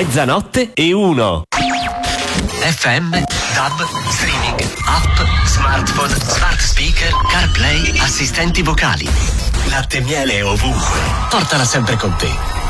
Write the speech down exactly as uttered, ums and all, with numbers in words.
mezzanotte e uno. F M, DAB, streaming, app, smartphone, smart speaker, CarPlay, assistenti vocali. Latte e miele ovunque. Portala sempre con te.